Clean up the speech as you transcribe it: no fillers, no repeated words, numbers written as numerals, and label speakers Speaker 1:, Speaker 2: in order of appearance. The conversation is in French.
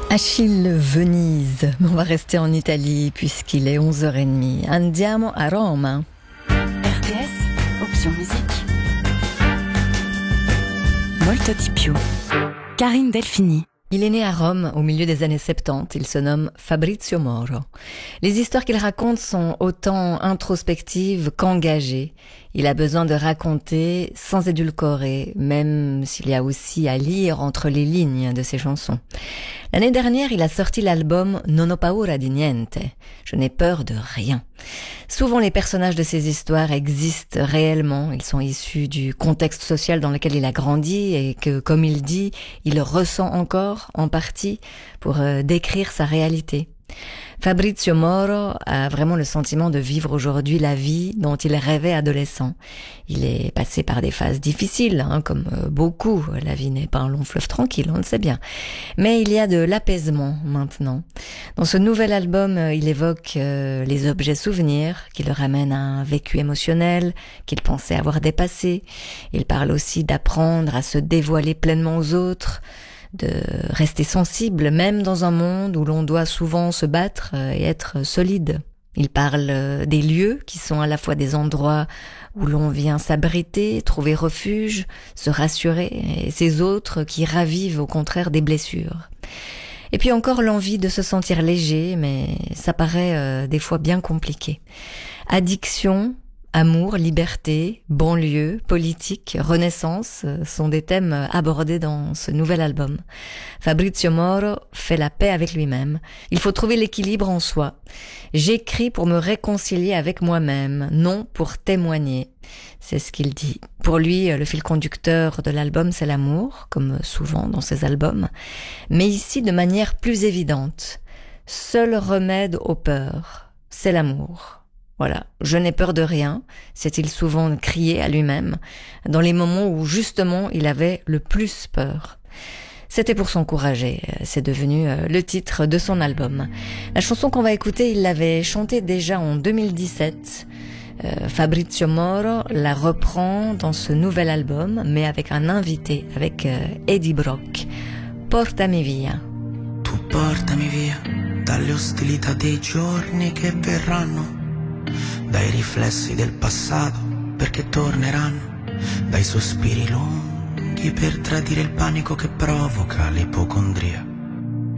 Speaker 1: Achille Venise, on va rester en Italie puisqu'il est 11h30. Andiamo a Roma.
Speaker 2: RTS, option musique. Molto di più. Karine Delphini.
Speaker 1: Il est né à Rome au milieu des années 70, il se nomme Fabrizio Moro. Les histoires qu'il raconte sont autant introspectives qu'engagées. Il a besoin de raconter sans édulcorer, même s'il y a aussi à lire entre les lignes de ses chansons. L'année dernière, il a sorti l'album Non ho paura di niente. Je n'ai peur de rien. Souvent, les personnages de ces histoires existent réellement. Ils sont issus du contexte social dans lequel il a grandi et que, comme il dit, il ressent encore, en partie, pour décrire sa réalité. Fabrizio Moro a vraiment le sentiment de vivre aujourd'hui la vie dont il rêvait adolescent. Il est passé par des phases difficiles, comme beaucoup. La vie n'est pas un long fleuve tranquille, on le sait bien. Mais il y a de l'apaisement maintenant. Dans ce nouvel album, il évoque les objets souvenirs qui le ramènent à un vécu émotionnel qu'il pensait avoir dépassé. Il parle aussi d'apprendre à se dévoiler pleinement aux autres, de rester sensible même dans un monde où l'on doit souvent se battre et être solide. Il parle des lieux qui sont à la fois des endroits où l'on vient s'abriter, trouver refuge, se rassurer, et ces autres qui ravivent au contraire des blessures. Et puis encore l'envie de se sentir léger, mais ça paraît des fois bien compliqué. Addiction, amour, liberté, banlieue, politique, renaissance sont des thèmes abordés dans ce nouvel album. Fabrizio Moro fait la paix avec lui-même. Il faut trouver l'équilibre en soi. J'écris pour me réconcilier avec moi-même, non pour témoigner. C'est ce qu'il dit. Pour lui, le fil conducteur de l'album, c'est l'amour, comme souvent dans ses albums, mais ici de manière plus évidente. Seul remède aux peurs, c'est l'amour. Voilà, je n'ai peur de rien, s'est-il souvent crié à lui-même, dans les moments où justement il avait le plus peur. C'était pour s'encourager, c'est devenu le titre de son album. La chanson qu'on va écouter, il l'avait chantée déjà en 2017. Fabrizio Moro la reprend dans ce nouvel album, mais avec un invité, avec Eddie Brock. Portami via.
Speaker 3: Tu portami via dalle ostilità dei giorni che verranno, dai riflessi del passato perché torneranno, dai sospiri lunghi per tradire il panico che provoca l'ipocondria.